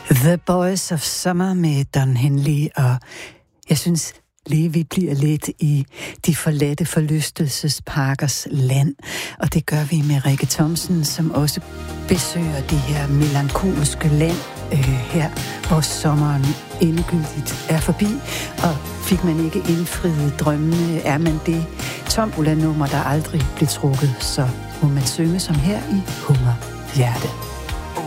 The Boys of Summer med Don Henley, og jeg synes lige, vi bliver lidt i de forladte forlystelsesparkers land, og det gør vi med Rikke Thomsen, som også besøger det her melankolske land her, hvor sommeren endegyldigt er forbi, og fik man ikke indfriet drømmene, er man det tombola-nummer, der aldrig blev trukket, så må man synge som her i Hunger Hjerte.